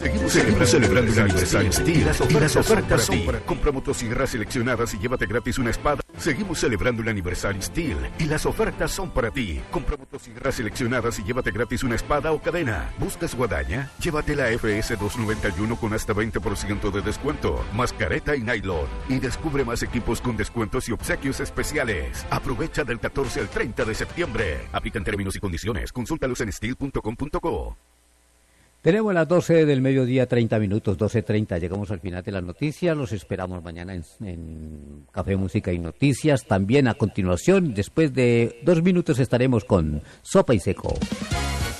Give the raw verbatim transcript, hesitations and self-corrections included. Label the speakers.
Speaker 1: Seguimos, Seguimos celebrando el aniversario Steel y las ofertas, y las ofertas son para ti. Compra motosierras seleccionadas y llévate gratis una espada. Seguimos celebrando el aniversario Steel y las ofertas son para ti. Compra motosierras seleccionadas y llévate gratis una espada o cadena. ¿Buscas guadaña? Llévate la F S doscientos noventa y uno con hasta veinte por ciento de descuento, más careta y nylon. Y descubre más equipos con descuentos y obsequios especiales. Aprovecha del catorce al treinta de septiembre. Aplican términos y condiciones. Consúltalos en steel punto com punto co.
Speaker 2: Tenemos las doce del mediodía, treinta minutos, doce treinta. Llegamos al final de las noticias. Los esperamos mañana en, en Café, Música y Noticias. También a continuación, después de dos minutos, estaremos con Sopa y Seco.